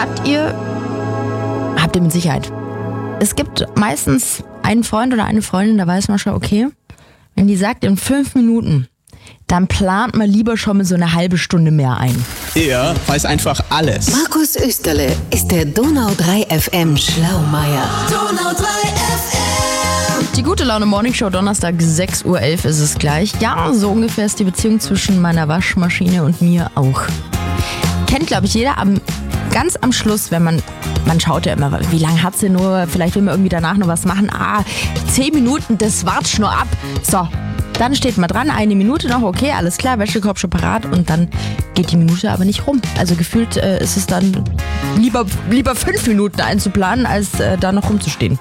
Habt ihr mit Sicherheit. Es gibt meistens einen Freund oder eine Freundin, da weiß man schon, okay, wenn die sagt in 5 Minuten, dann plant man lieber schon mit so eine halbe Stunde mehr ein. Er weiß einfach alles. Markus Österle ist der Donau 3 FM Schlaumeier. Donau 3 FM. Die gute Laune Morning Show, Donnerstag 6.11 Uhr ist es gleich. Ja, so ungefähr ist die Beziehung zwischen meiner Waschmaschine und mir auch. Kennt, glaube ich, jeder ganz am Schluss, wenn man schaut ja immer, wie lange hat sie nur, vielleicht will man irgendwie danach noch was machen. 10 Minuten, das wartet nur ab. So, dann steht man dran, 1 Minute noch, okay, alles klar, Wäschekorb schon parat und dann geht die Minute aber nicht rum. Also gefühlt ist es dann lieber 5 Minuten einzuplanen, als da noch rumzustehen.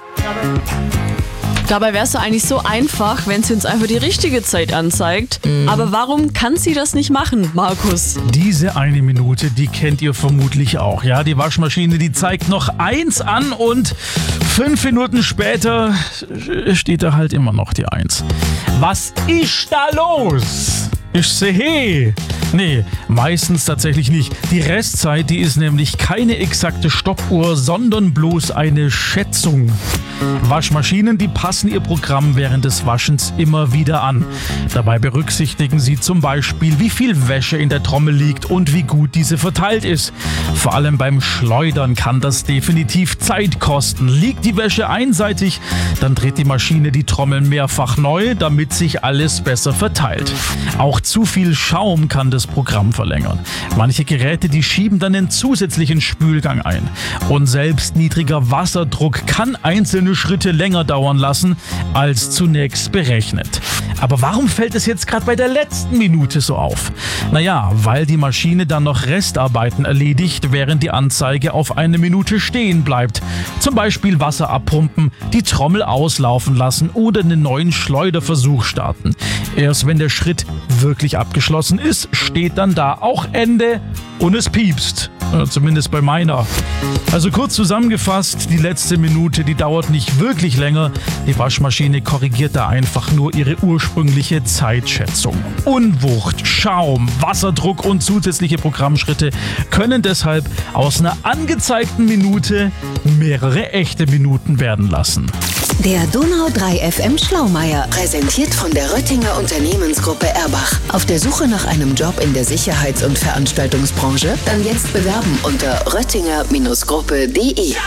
Dabei wäre es doch eigentlich so einfach, wenn sie uns einfach die richtige Zeit anzeigt. Aber warum kann sie das nicht machen, Markus? Diese 1 Minute, die kennt ihr vermutlich auch. Ja, die Waschmaschine, die zeigt noch 1 an und 5 Minuten später steht da halt immer noch die 1. Was ist da los? Ich sehe. Nee, meistens tatsächlich nicht. Die Restzeit, die ist nämlich keine exakte Stoppuhr, sondern bloß eine Schätzung. Waschmaschinen, die passen ihr Programm während des Waschens immer wieder an. Dabei berücksichtigen sie zum Beispiel, wie viel Wäsche in der Trommel liegt und wie gut diese verteilt ist. Vor allem beim Schleudern kann das definitiv Zeit kosten. Liegt die Wäsche einseitig, dann dreht die Maschine die Trommel mehrfach neu, damit sich alles besser verteilt. Auch zu viel Schaum kann das Programm verlängern. Manche Geräte, die schieben dann einen zusätzlichen Spülgang ein. Und selbst niedriger Wasserdruck kann einzelne Schritte länger dauern lassen, als zunächst berechnet. Aber warum fällt es jetzt gerade bei der letzten Minute so auf? Naja, weil die Maschine dann noch Restarbeiten erledigt, während die Anzeige auf 1 Minute stehen bleibt. Zum Beispiel Wasser abpumpen, die Trommel auslaufen lassen oder einen neuen Schleuderversuch starten. Erst wenn der Schritt wirklich abgeschlossen ist, steht dann da auch Ende und es piepst. Zumindest bei meiner. Also kurz zusammengefasst, die letzte Minute, die dauert nicht wirklich länger. Die Waschmaschine korrigiert da einfach nur ihre ursprüngliche Zeitschätzung. Unwucht, Schaum, Wasserdruck und zusätzliche Programmschritte können deshalb aus einer angezeigten Minute mehrere echte Minuten werden lassen. Der Donau 3 FM Schlaumeier, präsentiert von der Röttinger Unternehmensgruppe Erbach. Auf der Suche nach einem Job in der Sicherheits- und Veranstaltungsbranche? Dann jetzt bewerben unter röttinger-gruppe.de.